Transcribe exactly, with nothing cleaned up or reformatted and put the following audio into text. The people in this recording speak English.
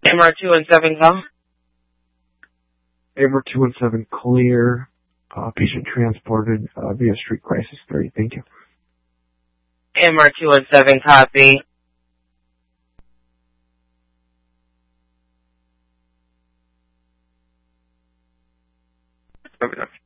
M R two one seven call. M R two one seven clear. Uh, patient transported uh, via Street Crisis three. Thank you. M R two one seven copy. Over there.